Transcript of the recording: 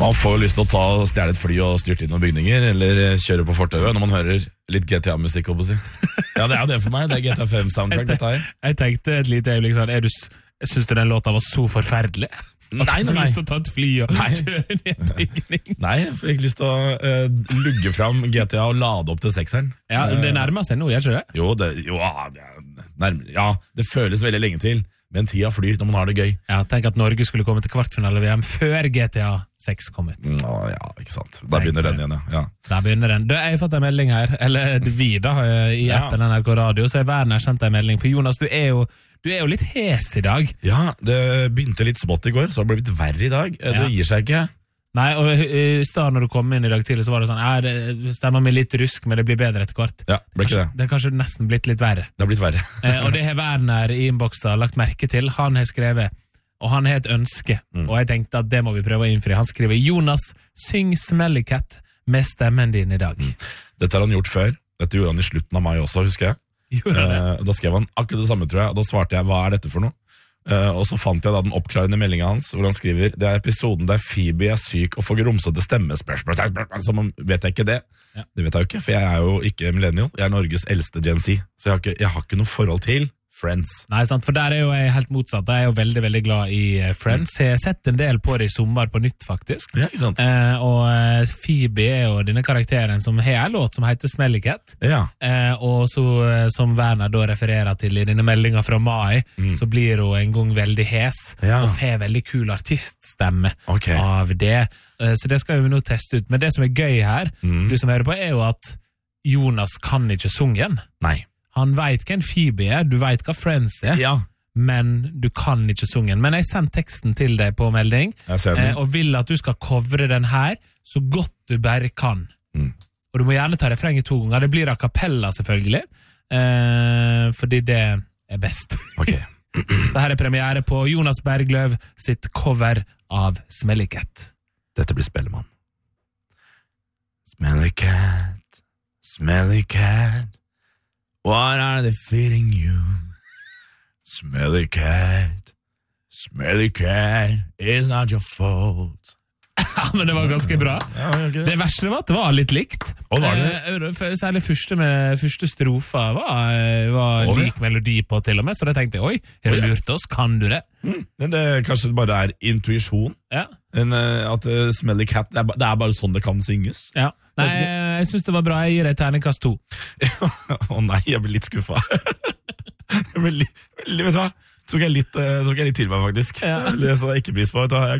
Man får lyst til å stjele et fly og styrte inn noen bygninger, eller kjøre på fortauet når man hører litt GTA-musikk, håper jeg å si. Ja, det er det for meg, det er GTA 5-soundtrack, dette her. Jeg tenkte et lite øyeblikk sånn, synes du den låta var så forferdelig? At du får lyst til å ta et fly og kjøre ned en bygning? Nei, jeg fikk lyst til å lugge fram GTA og lade opp til 6-eren. Ja, det nærmer seg nå, gjør ikke det? Ja, det føles veldig lenge til, men tida flyr når man har det gøy. Ja, tenk at Norge skulle komme til kvartfinale-VM før GTA 6 kom ut. Ja, ikke sant. Da begynner den igjen, ja. Da begynner den. Jeg har fått en melding her, eller vi da, i appen NRK Radio, så Werner sendt en melding, for Jonas, du er jo litt hes i dag. Ja, det begynte litt smått i går, så har det blitt verre i dag. Det gir seg ikke. Nei, og i stedet når du kom inn i dag tidlig, så var det sånn, det stemmer med litt rusk, men det blir bedre etter hvert. Ja, ble ikke det. Det er kanskje nesten blitt litt verre. Det har blitt verre. Og det har Werner i innboksen lagt merke til. Han har skrevet, og han har et ønske, og jeg tenkte at det må vi prøve å innfri. Han skriver, Jonas, syng Smelly Cat med stemmen din i dag. Dette har han gjort før. Dette gjorde han i slutten av mai også, husker jeg. Da skrev han akkurat det samme, tror jeg. Da svarte jeg, hva er dette for noe? Og så fant jeg da den oppklarende meldingen hans, hvor han skriver, det er episoden der Phoebe er syk og får grumsete stemmespørsmål. Så vet jeg ikke det. Det vet jeg jo ikke, for jeg er jo ikke millennial. Jeg er Norges eldste Gen Z, så jeg har ikke noe forhold til Friends. Nei, sant, for der er jo jeg helt motsatt. Jeg er jo veldig, veldig glad i Friends. Jeg har sett en del på det i sommer på nytt, faktisk. Ja, ikke sant? Og Phoebe er jo denne karakteren som har en låt som heter Smelly Cat. Ja. Og så, som Werner da refererer til i denne meldingen fra mai, så blir hun en gang veldig hes, og får veldig kul artiststemme av det. Så det skal vi nå teste ut. Men det som er gøy her, du som hører på, er jo at Jonas kan ikke sungen. Nei. Han vet hvem Phoebe er, du vet hva Friends er, men du kan ikke sungen. Men jeg sender teksten til deg på melding, og vil at du skal covre den her så godt du bare kan. Og du må gjerne ta refrenget 2 ganger. Det blir a cappella, selvfølgelig, fordi det er best. Så her er premiere på Jonas Bergløv sitt cover av Smelly Cat. Dette blir Spellemann. Smelly cat, smelly cat, what are they feeding you? Smelly cat, it's not your fault. Ja, men det var ganske bra. Det verste var at det var litt likt. Særlig første strofa var lik melodi på til og med, så da tenkte jeg, har du lurt oss, kan du det? Det kanskje bare er intuisjon. At Smelly Cat, det er bare sånn det kan synges. Ja. Nei, jeg synes det var bra. Jeg gir deg terningkast 2. Nei, jeg blir litt skuffa. Vet du hva? Tok jeg litt til meg, faktisk. Det så jeg ikke pris på.